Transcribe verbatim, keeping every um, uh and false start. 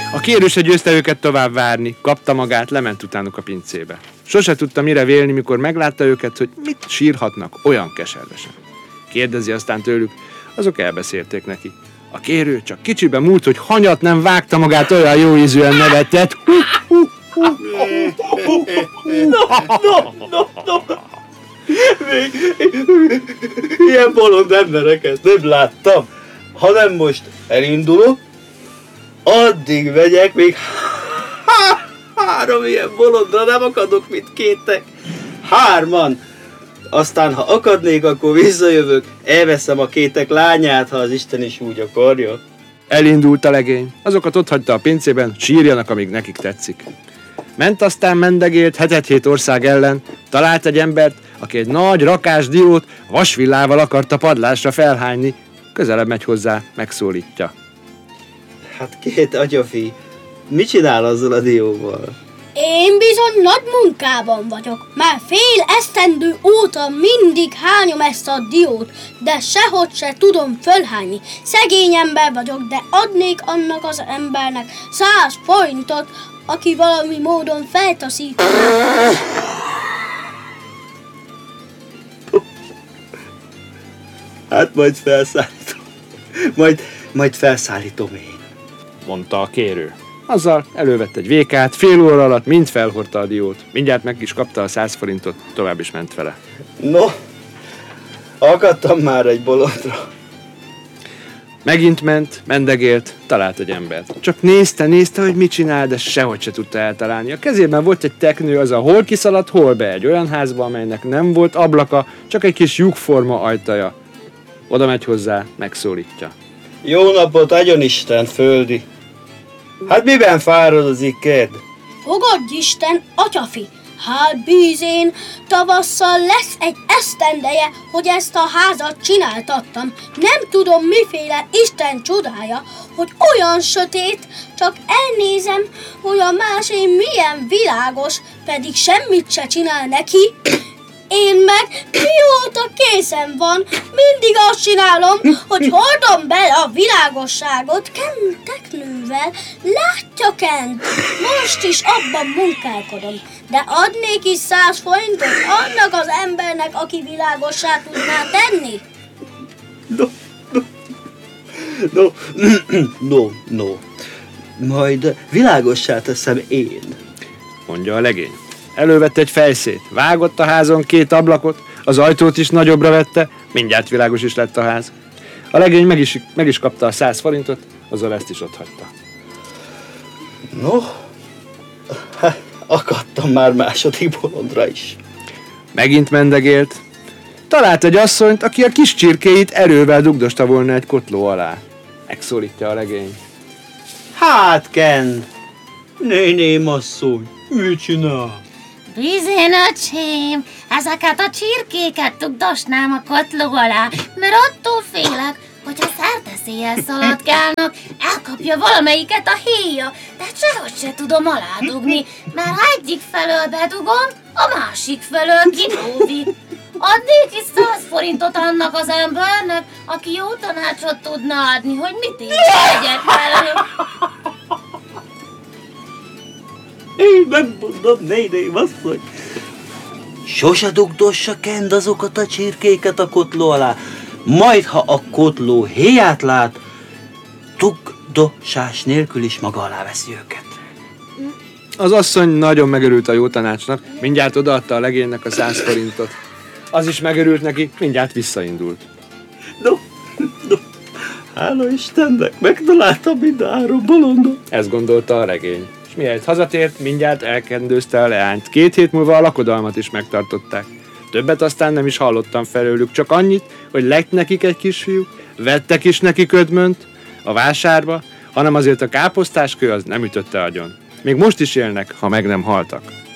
A kérő se győzte őket tovább várni, kapta magát, lement utánuk a pincébe. Sose tudta mire vélni, mikor meglátta őket, hogy mit sírhatnak olyan keservesen. Kérdezi aztán tőlük, azok elbeszélték neki. A kérő csak kicsibe múlt, hogy hanyat nem vágta magát, olyan jó ízűen nevetett. No, no, no, no. Még ilyen bolond embereket nem láttam. Ha nem most elindulok, addig megyek, még há, három ilyen bolondra nem akadok, mint kétek. Hárman. Aztán, ha akadnék, akkor visszajövök, elveszem a kétek lányát, ha az Isten is úgy akarja. Elindult a legény. Azokat otthagyta a pincében, sírjanak, amíg nekik tetszik. Ment aztán mendegélt hetet-hét ország ellen, talált egy embert, aki egy nagy rakás diót vasvillával akarta padlásra felhányni. Közelebb megy hozzá, megszólítja. Hát két atyafi, mit csinál azzal a dióval? Én bizony nagy munkában vagyok. Már fél esztendő óta mindig hányom ezt a diót, de sehogy se tudom fölhányni. Szegény ember vagyok, de adnék annak az embernek száz forintot, aki valami módon feltaszít. Hát majd felszállítom. Majd, majd felszállítom én, mondta a kérő. Azzal elővett egy vékát, fél óra alatt mind felhordta a diót. Mindjárt meg is kapta a száz forintot, tovább is ment vele. No, akadtam már egy bolondra. Megint ment, mendegélt, talált egy embert. Csak nézte, nézte, hogy mit csinál, de sehogy se tudta eltalálni. A kezében volt egy teknő, az a hol kiszaladt, hol be egy olyan házba, amelynek nem volt ablaka, csak egy kis lyukforma ajtaja. Oda megy hozzá, megszólítja. Jó napot, agyonisten földi! Hát miben fáradozik, ked? Fogadj Isten, atyafi! Hát bízén, tavasszal lesz egy esztendeje, hogy ezt a házat csináltattam. Nem tudom, miféle Isten csodája, hogy olyan sötét, csak elnézem, hogy a másé milyen világos, pedig semmit se csinál neki. Én meg mióta készen van, mindig azt csinálom, hogy hordom bele a világosságot Ken teknővel. Látja, Kent? Most is abban munkálkodom, de adnék is száz forintot annak az embernek, aki világossá tudná tenni. No, no, no, no, no. Majd világossá teszem én, mondja a legény. Elővett egy fejszét, vágott a házon két ablakot, az ajtót is nagyobbra vette, mindjárt világos is lett a ház. A legény meg is, meg is kapta a száz forintot, azzal ezt is otthagyta. No, hát akadtam már második bolondra is. Megint mendegélt. Talált egy asszonyt, aki a kis csirkéit erővel dugdosta volna egy kotló alá. Megszólítja a legény. Hát, Ken, néném asszony, mit csinál? Bizony, öcsém, ezeket a csirkéket dugdosnám a kotló alá, mert attól félek, hogy ha szerteszéjjel szaladgálnak, elkapja valamelyiket a héja, de sehogy se tudom aládugni, mert ha egyik felől bedugom, a másik felől kilódik. Adnék is száz forintot annak az embernek, aki jó tanácsot tudna adni, hogy mit is tegyek velük. Én megmondom, néném asszony. Sose dugdossa, Kend, azokat a csirkéket a kotló alá. Majd, ha a kotló héját lát, dugdosás nélkül is maga alá veszi őket. Az asszony nagyon megörült a jó tanácsnak, mindjárt odaadta a legénynek a száz forintot. Az is megörült neki, mindjárt visszaindult. No, no, hála Istennek, megtaláltam mind a három bolondot. Ezt gondolta a regény. És mihelyt hazatért, mindjárt elkendőzte a leányt. Két hét múlva a lakodalmat is megtartották. Többet aztán nem is hallottam felőlük, csak annyit, hogy lett nekik egy kisfiú, vettek is neki ködmönt a vásárba, hanem azért a káposztáskő az nem ütötte agyon. Még most is élnek, ha meg nem haltak.